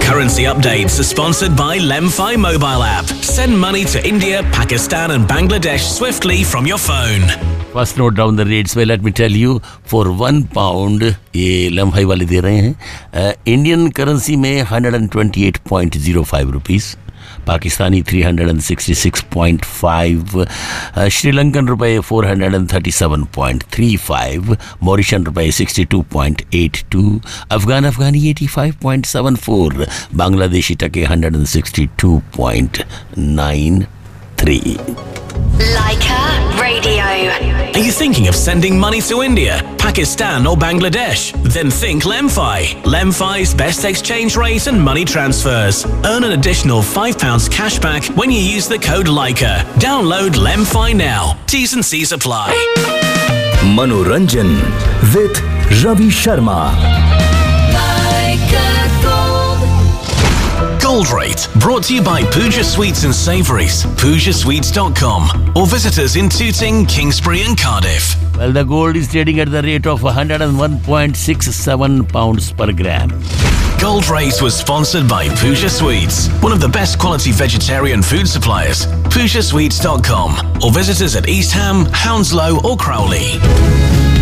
Currency updates are sponsored by Lemfi mobile app. Send money to India, Pakistan and Bangladesh swiftly from your phone. First note down the rates. Well, let me tell you, for £1, ये लम्हाई वाले दे रहे हैं. Indian currency में 128.05 rupees, Pakistani 366.5, Sri Lankan रुपए 437.35, मॉरिशन रुपए 62.82, अफगानी 85.74, बांग्लादेशी टके 162.93. Leica Radio. Are you thinking of sending money to India, Pakistan or Bangladesh? Then think Lemfi. Lemfi's best exchange rate and money transfers. Earn an additional £5 cashback when you use the code Leica. Download Lemfi now. T's and C's apply. Manoranjan with Ravi Sharma. Gold Rate, brought to you by Pooja Sweets and Savouries, PoojaSweets.com, or visit us in Tooting, Kingsbury and Cardiff. Well, the gold is trading at the rate of £101.67 per gram. Gold Rate was sponsored by Pooja Sweets, one of the best quality vegetarian food suppliers. PoojaSweets.com, or visit us at East Ham, Hounslow or Crowley.